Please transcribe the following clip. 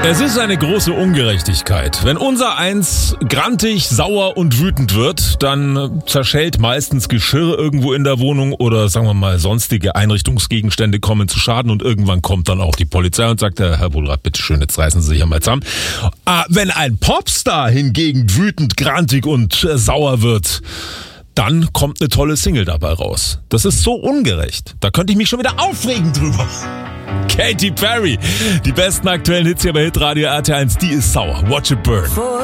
Es ist eine große Ungerechtigkeit. Wenn unser Eins grantig, sauer und wütend wird, dann zerschellt meistens Geschirr irgendwo in der Wohnung oder sagen wir mal sonstige Einrichtungsgegenstände kommen zu Schaden und irgendwann kommt dann auch die Polizei und sagt, Herr Wohlrath, bitte schön, jetzt reißen Sie sich einmal zusammen. Wenn ein Popstar hingegen wütend, grantig und sauer wird, dann kommt eine tolle Single dabei raus. Das ist so ungerecht. Da könnte ich mich schon wieder aufregen drüber. Katy Perry, die besten aktuellen Hits hier bei Hitradio RT1, die ist sauer. Watch it burn.